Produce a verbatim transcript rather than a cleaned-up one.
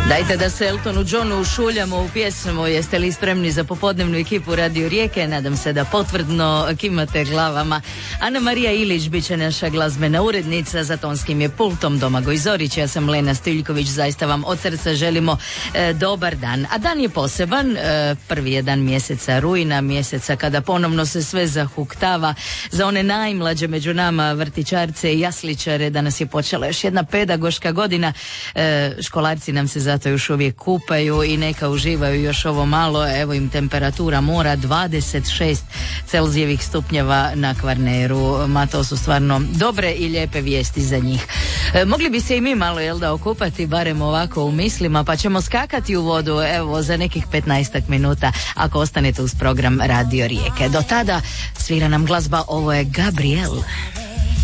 Dajte da se Eltonu Johnu ušuljamo u pjesmu. Jeste li spremni za popodnevnu ekipu Radio Rijeke? Nadam se da potvrdno kimate glavama. Ana Marija Ilić bit će naša glazbena urednica, za tonskim je pultom Domagoj Zorić, ja sam Lena Stiljković. Zaista vam od srca želimo e, dobar dan. A dan je poseban, e, prvi je dan mjeseca rujna, mjeseca kada ponovno se sve zahuktava. Za one najmlađe među nama, vrtićarce i jasličare, danas je počela još jedna pedagoška godina. E, školarci nam se zato još uvijek kupaju i neka uživaju još ovo malo. Evo im temperatura mora dvadeset šest Celzijevih stupnjeva na Kvarneru. Ma to su stvarno dobre i lijepe vijesti za njih. E, mogli bi se i mi malo, jel da, okupati, barem ovako u mislima, pa ćemo skakati u vodu, evo, za nekih petnaestak minuta, ako ostanete uz program Radio Rijeke. Do tada svira nam glazba, ovo je Gabriel.